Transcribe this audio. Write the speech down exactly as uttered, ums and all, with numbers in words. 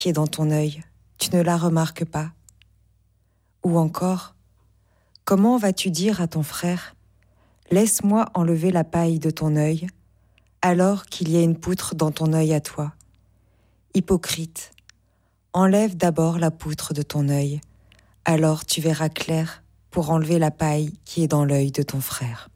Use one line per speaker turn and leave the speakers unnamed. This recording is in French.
qui est dans ton œil, tu ne la remarques pas? Ou encore, comment vas-tu dire à ton frère « Laisse-moi enlever la paille de ton œil » alors qu'il y a une poutre dans ton œil à toi? Hypocrite, enlève d'abord la poutre de ton œil, alors tu verras clair pour enlever la paille qui est dans l'œil de ton frère.